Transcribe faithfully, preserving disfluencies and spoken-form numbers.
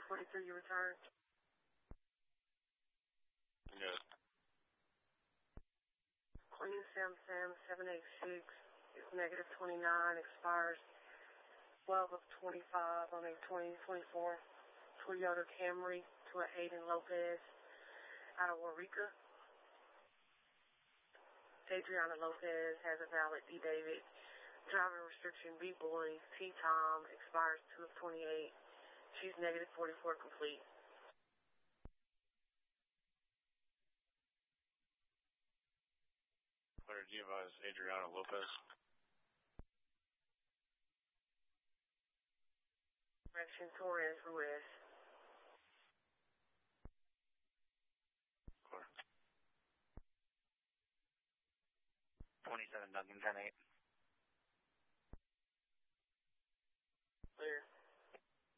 forty-three, you returned. Yes. Queen Sam Sam seven eight six is negative twenty-nine, expires twelve of twenty-five on a twenty twenty-four Toyota Camry to an Aiden Lopez out of Waurika. Adriana Lopez has a valid D. David. Driver restriction B. Boy, T. Tom, expires two of twenty-eight. She's negative forty-four complete. Clear D advise Adriana Lopez. Direction Torres Ruiz. Clear. twenty-seven Duncan ten eight.